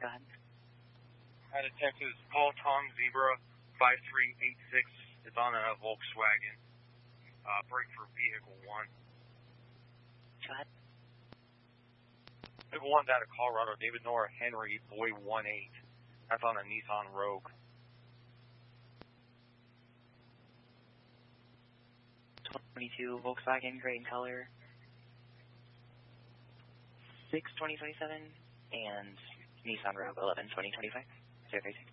Go ahead. Out of Texas, Paul Tong Zebra 5386. It's on a Volkswagen. Brake for vehicle 1. Go ahead. Vehicle 1's out of Colorado, David Nora Henry, Boy 18. That's on a Nissan Rogue. 22 Volkswagen, gray in color. 6/2027 and Nissan Rogue 11/2025. 036.